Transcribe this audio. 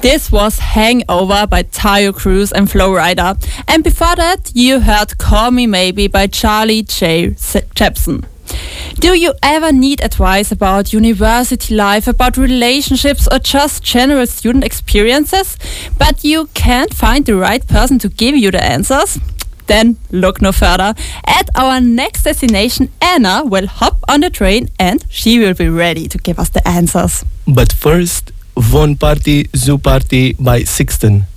This was Hangover by Tayo Cruz and Flo Rida. And before that, you heard Call Me Maybe by Charlie J. Jepsen. Do you ever need advice about university life, about relationships, or just general student experiences, but you can't find the right person to give you the answers? Then look no further. At our next destination, Anna will hop on the train and she will be ready to give us the answers. But first, Von Party, Zoo Party by Sixten.